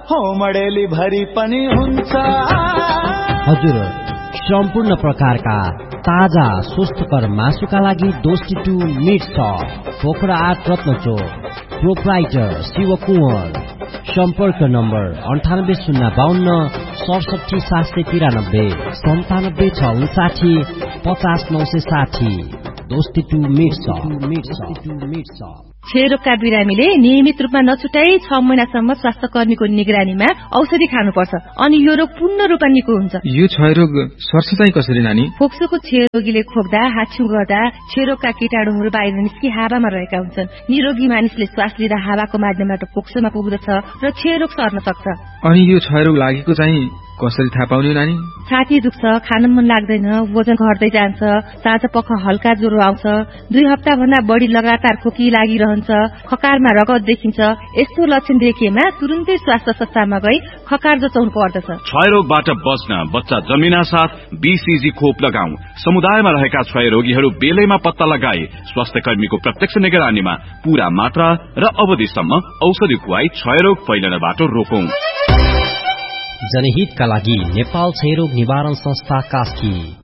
हो मडेली भरि पनि हुन्छ। हजुर, सम्पूर्ण प्रकारका ताजा स्वस्थकर मासुका लागि दोस्ती to meet shop, Pokhara 8 रत्नचोक, proprietor Shiv Kunwar. सम्पर्क नम्बर 9805 67 793 97 659 50 दोस्ती टु मिट सप। क्षयरोगका बिरामीले नियमित रूपमा नछुटाई 6 महिनासम्म स्वास्थ्य कर्मीको निगरानीमा औषधि खानुपर्छ अनि यो रोग पूर्ण रूपमा निको हुन्छ। यो क्षयरोग सर्छ चाहिँ कसरी नानी? फोक्सोको क्षयरोगीले खोक्दा, हाछ्यु गर्दा क्षयरोगका कीटाणुहरू बाहिर निस्कि हावामा रहेका हुन्छन्। निरोगी मानिसले श्वास लिँदा हावाको माध्यमबाट फोक्सोमा पुग्दछ र क्षयरोग सर्न सक्छ। अनि यो क्षयरोग लागेको चाहिँ कसरी थाहा पाउने नानी? छाती दुख्छ, खान मन लाग्दैन, वजन घट्दै जान्छ, साँझपख हल्का ज्वरो आउँछ, 2 हप्ता भन्दा बढी लगातार खोकी लागिरहन्छ, खकारमा रगत देखिन्छ। यस्तो लक्षण देखिएमा तुरुन्तै स्वास्थ्य संस्थामा गई खकार जचाउनु पर्दछ। क्षयरोगबाट बच्न बच्चा जन्मिना साथ बीसीजी खोप लगाऊ। समुदायमा रहेका क्षयरोगीहरू बेलैमा पत्ता लगाए स्वास्थ्य कर्मीको प्रत्यक्ष निगरानीमा पूरा मात्रा र अवधिसम्म औषधि खुवाई क्षयरोग फैलनबाट रोकौं। जनहितका लागि नेपाल क्षयरोग निवारण संस्था कास्की।